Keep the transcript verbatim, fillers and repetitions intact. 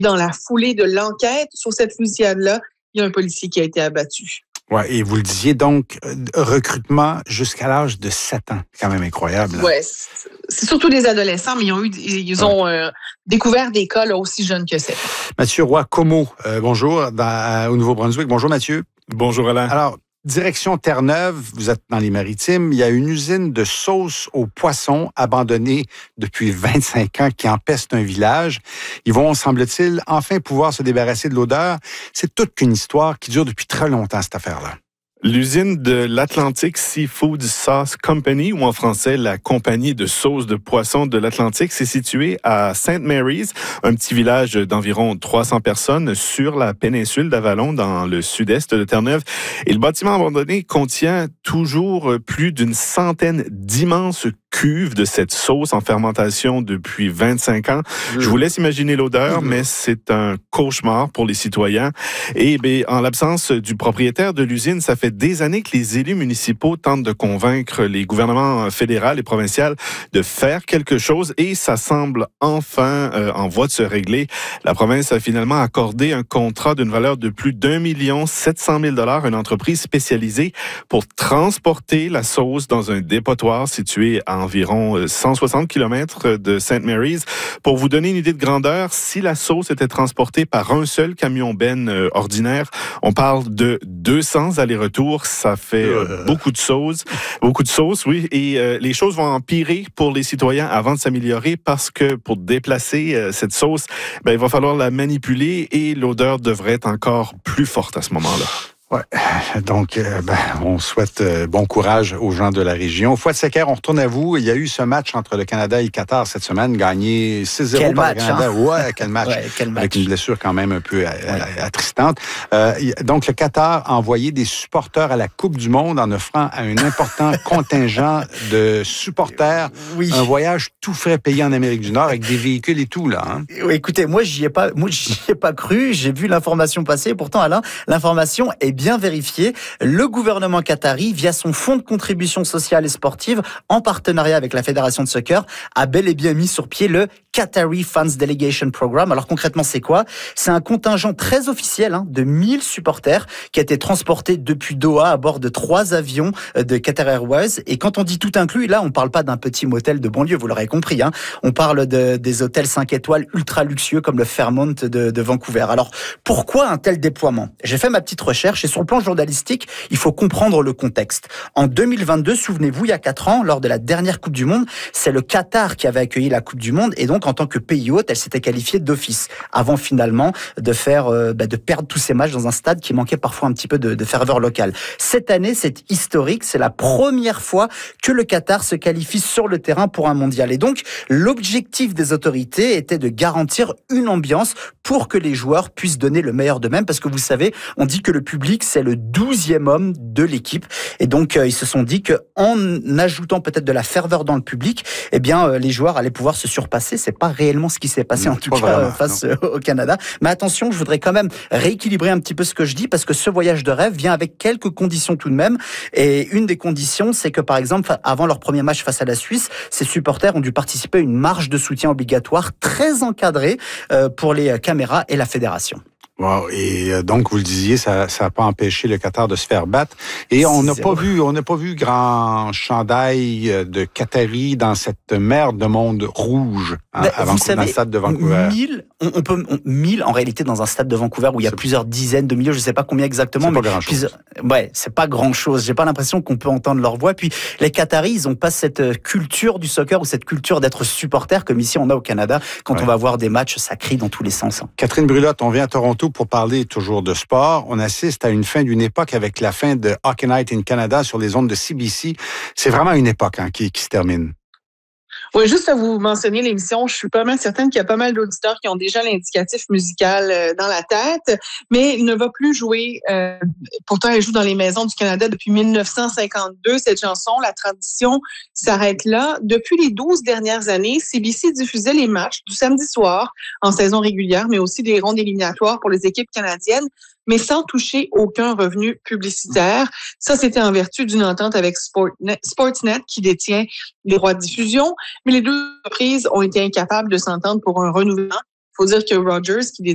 Dans la foulée de l'enquête sur cette fusillade-là, il y a un policier qui a été abattu. Oui, et vous le disiez donc, recrutement jusqu'à l'âge de sept ans. C'est quand même incroyable. Oui, c'est surtout des adolescents, mais ils ont, eu, ils ont ouais. euh, découvert des cas là, aussi jeunes que sept ans. Mathieu Roy-Comeau, euh, bonjour, dans, au Nouveau-Brunswick. Bonjour Mathieu. Bonjour Alain. Alors, direction Terre-Neuve, vous êtes dans les Maritimes, il y a une usine de sauce aux poissons abandonnée depuis vingt-cinq ans qui empeste un village. Ils vont, semble-t-il, enfin pouvoir se débarrasser de l'odeur. C'est toute qu'une histoire qui dure depuis très longtemps, cette affaire-là. L'usine de l'Atlantic Seafood Sauce Company, ou en français, la compagnie de sauce de poisson de l'Atlantique, c'est située à Saint Mary's, un petit village d'environ trois cents personnes sur la péninsule d'Avalon, dans le sud-est de Terre-Neuve. Et le bâtiment abandonné contient toujours plus d'une centaine d'immenses cuves de cette sauce en fermentation depuis vingt-cinq ans. Mmh. Je vous laisse imaginer l'odeur, mmh. mais c'est un cauchemar pour les citoyens. Et bien, en l'absence du propriétaire de l'usine, ça fait des années que les élus municipaux tentent de convaincre les gouvernements fédéral et provincial de faire quelque chose et ça semble enfin euh, en voie de se régler. La province a finalement accordé un contrat d'une valeur de plus d'un million sept cent mille dollars à une entreprise spécialisée pour transporter la sauce dans un dépotoir situé à environ cent soixante kilomètres de Saint Mary's. Pour vous donner une idée de grandeur, si la sauce était transportée par un seul camion-benne euh, ordinaire, on parle de deux cents allers-retours. Ça fait euh, beaucoup de sauce. Beaucoup de sauce, oui. Et euh, les choses vont empirer pour les citoyens avant de s'améliorer parce que pour déplacer euh, cette sauce, ben, il va falloir la manipuler et l'odeur devrait être encore plus forte à ce moment-là. Ouais, donc euh, ben, on souhaite euh, bon courage aux gens de la région. Fouad Secker, on retourne à vous. Il y a eu ce match entre le Canada et le Qatar cette semaine, gagné six zéro quel par match, le Canada. Hein? Ouais, quel match. ouais, quel match. Avec une blessure quand même un peu attristante. Euh, donc le Qatar a envoyé des supporters à la Coupe du Monde en offrant à un important contingent de supporters oui. un voyage tout frais payé en Amérique du Nord avec des véhicules et tout là. Hein? Oui, écoutez, moi j'y ai pas, moi j'y ai pas cru. J'ai vu l'information passer. Pourtant, Alain, l'information est bien vérifié. Le gouvernement qatari, via son fonds de contribution sociale et sportive, en partenariat avec la Fédération de soccer, a bel et bien mis sur pied le Qatari Funds Delegation Program. Alors concrètement, c'est quoi? C'est un contingent très officiel hein, de mille supporters qui a été transporté depuis Doha à bord de trois avions de Qatar Airways. Et quand on dit tout inclus, là, on parle pas d'un petit motel de banlieue, vous l'aurez compris. Hein. On parle de, des hôtels cinq étoiles ultra luxueux comme le Fairmont de, de Vancouver. Alors, pourquoi un tel déploiement? J'ai fait ma petite recherche et sur le plan journalistique, il faut comprendre le contexte. En deux mille vingt-deux, souvenez-vous, il y a quatre ans, lors de la dernière Coupe du Monde, c'est le Qatar qui avait accueilli la Coupe du Monde et donc en tant que pays hôte, elle s'était qualifiée d'office avant finalement de faire, euh, bah, de perdre tous ces matchs dans un stade qui manquait parfois un petit peu de, de ferveur locale. Cette année, c'est historique, c'est la première fois que le Qatar se qualifie sur le terrain pour un mondial. Et donc, l'objectif des autorités était de garantir une ambiance pour que les joueurs puissent donner le meilleur d'eux-mêmes parce que vous savez, on dit que le public, c'est le douzième homme de l'équipe. Et donc, euh, ils se sont dit qu'en ajoutant peut-être de la ferveur dans le public, eh bien, euh, les joueurs allaient pouvoir se surpasser. C'est pas réellement ce qui s'est passé, non, en tout cas, vraiment, euh, face euh, au Canada. Mais attention, je voudrais quand même rééquilibrer un petit peu ce que je dis parce que ce voyage de rêve vient avec quelques conditions tout de même. Et une des conditions, c'est que, par exemple, avant leur premier match face à la Suisse, ces supporters ont dû participer à une marche de soutien obligatoire très encadrée euh, pour les caméras et la fédération. Wow. Et donc, vous le disiez, ça n'a pas empêché le Qatar de se faire battre. Et on n'a pas vu, on n'a pas vu grand chandail de Qatari dans cette mer de monde rouge hein, ben, avant savez, dans le stade de Vancouver. mille, on, on peut, on, mille en réalité dans un stade de Vancouver où il y a c'est plusieurs dizaines de milliers, je ne sais pas combien exactement. C'est mais pas grand chose. Ouais, c'est pas grand chose. J'ai pas l'impression qu'on peut entendre leur voix. Puis les Qataris, ils ont pas cette culture du soccer ou cette culture d'être supporter comme ici on a au Canada. Quand ouais. on va voir des matchs, ça crie dans tous les sens. Catherine Brulotte, on vient à Toronto pour parler toujours de sport. On assiste à une fin d'une époque avec la fin de Hockey Night in Canada sur les ondes de C B C. C'est vraiment une époque hein, qui, qui se termine. Oui, juste à vous mentionner l'émission, je suis pas mal certaine qu'il y a pas mal d'auditeurs qui ont déjà l'indicatif musical dans la tête, mais il ne va plus jouer. Euh, pourtant, elle joue dans les maisons du Canada depuis mille neuf cent cinquante-deux, cette chanson. La tradition s'arrête là. Depuis les douze dernières années, C B C diffusait les matchs du samedi soir en saison régulière, mais aussi des rondes éliminatoires pour les équipes canadiennes, mais sans toucher aucun revenu publicitaire. Ça, c'était en vertu d'une entente avec Sportnet, Sportsnet qui détient les droits de diffusion. Mais les deux entreprises ont été incapables de s'entendre pour un renouvellement. Il faut dire que Rogers, qui détient